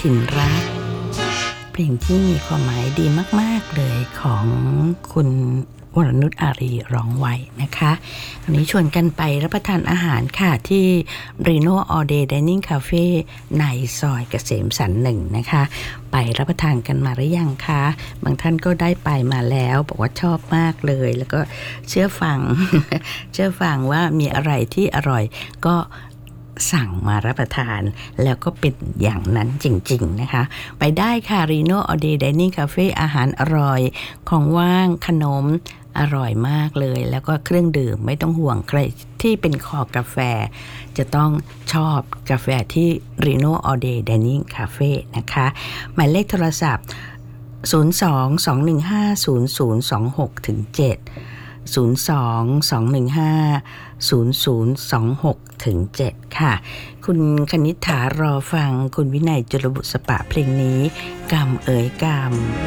ถิ่นรักเพลงที่มีความหมายดีมากๆเลยของคุณวรนุชอารีร้องไว้นะคะวันนี้ชวนกันไปรับประทานอาหารค่ะที่ Reno All Day Dining Cafe ในซอยเกษมสันต์ 1นะคะไปรับประทานกันมาหรือยังคะบางท่านก็ได้ไปมาแล้วบอกว่าชอบมากเลยแล้วก็เชื่อฟัง เชื่อฟังว่ามีอะไรที่อร่อยก็สั่งมารับประทานแล้วก็เป็นอย่างนั้นจริงๆนะคะไปได้ค่ะ Reno All Day Dining Cafe อาหารอร่อยของว่างขนมอร่อยมากเลยแล้วก็เครื่องดื่มไม่ต้องห่วงใครที่เป็นคอกาแฟจะต้องชอบกาแฟที่ Reno All Day Dining Cafe นะคะหมายเลขโทรศัพท์02-215-0026-7 02-215-0026-7 ค่ะคุณคณิษฐารอฟังคุณวินัยจุลบุษปะเพลงนี้กรรมเอ๋ยกรรม